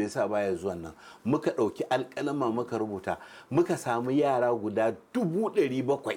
me yasa baya zuwan nan, muka ɗauki alƙalama muka rubuta, muka samu yara guda 700,000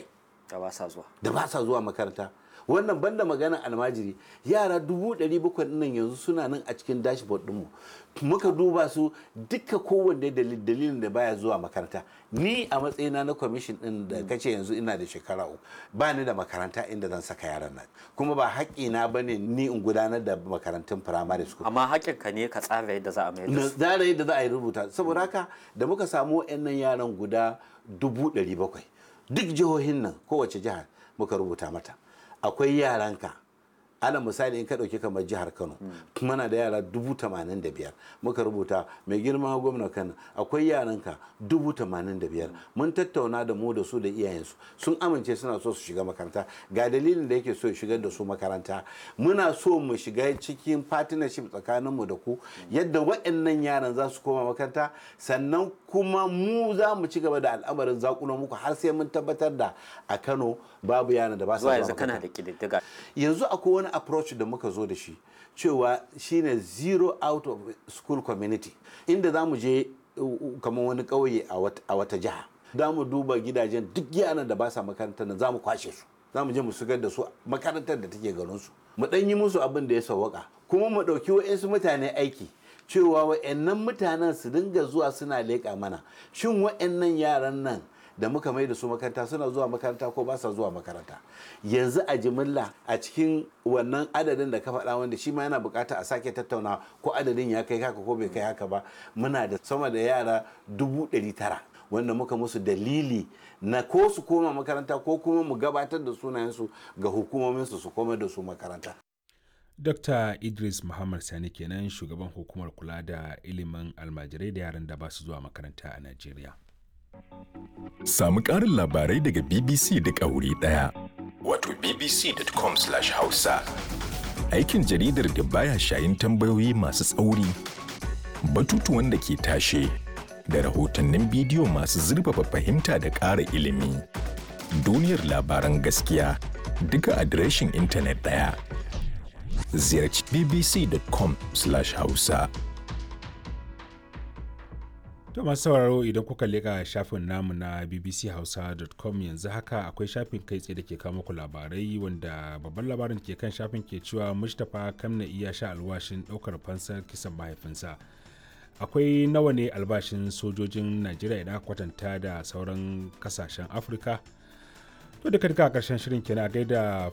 da ba sa zuwa makaranta. Wannan banda magana almajiri, yara 700,000 nan yanzu suna nan a cikin dashboard ɗinmu. Muka duba su duka kowanne dalilin da baya zuwa makaranta. Ni a matsayina na kwamishin ɗin da kace yanzu ina da shekara 3, ba ni da makaranta inda zan saka yaran nan, kuma ba haƙƙina ba ne ni in gudanar da makarantun primary school. Amma haƙƙinka ne ka tsara yadda za a mai da su. Tsara yadda za a yi rubuta. Saboda haka da muka samu waɗannan yaran guda 700,000, duk jihohin nan kowace jihar muka rubuta mata akwai yaranka. Ana misali in ka ɗauki kamar jihar Kano, muna da yara 85,000 muka rubuta mai girma gwamna Kano akwai yaranka 85,000. Mun tattauna da mu da su da iyayensu sun amince suna so su shiga makaranta, ga dalilin da yake so ya shigar da su makaranta. Muna so mu shiga cikin partnership tsakaninmu da ku yadda waɗannan yaran za su koma makaranta, sannan kuma mu za mu ci gaba da al'amarin zakulo muku har sai mun tabbatar da a Kano babu yaran da ba su zuwa makaranta. Kana da ƙididdiga. Yanzu akwai wani approach da muka zo da shi cewa shine zero out of school community, inda za mu je kamar wani ƙauye a wata jiha, za mu duba gidajen duk yaran da ba sa makarantar nan, za mu kwashe su, za mu je mu shigar da su makarantar da take garin su, mu ɗan yi musu abin da ya sawwaka, kuma mu ɗauki wa'insu mutane aiki cewa wa'annan mutanen su dinga zuwa suna leƙa mana shin wa'annan yaran nan da muka mai da su makaranta suna zuwa makaranta ko ba sa zuwa makaranta. Yanzu a jimilla a cikin wannan adadin da ka faɗa, wanda shi ma yana bukata a sake tattauna ko adadin ya kai haka ko bai kai haka ba, muna da sama da yara 900,000 wanda muka musu dalili na ko su koma makaranta ko kuma mu gabatar da sunayensu ga hukumominsu su koma da su makaranta. Dr. Idris Muhammad Sani kenan, shugaban hukumar kula da ilimin almajirai da yaran da ba su zuwa makaranta a Najeriya. Samu ƙarin labarai daga BBC da wuri ɗaya. Wato bbc.com/hausa. Aikin jaridar da baya shayin tambayoyi masu tsauri, batutuwan da ke tashe, da rahotannin bidiyo masu zurfafa fahimta da ƙara ilimi. Duniyar labaran gaskiya duka adireshin intanet ɗaya. Ziyarci bbc.com/hausa. To masu sauraro, idan kuka leƙa shafin namu na bbchausa.com yanzu haka akwai shafin kai tsaye da ke kawo muku labarai, wanda babban labarin ke kan shafin ke cewa Mustapha Kamna iya sha alwashin ɗaukar fansar kisan mahaifinsa. Akwai nawa ne albashin sojojin Najeriya idan kwatanta da sauran kasashen Afirka? To duka a ƙarshen shirin kenan, gaida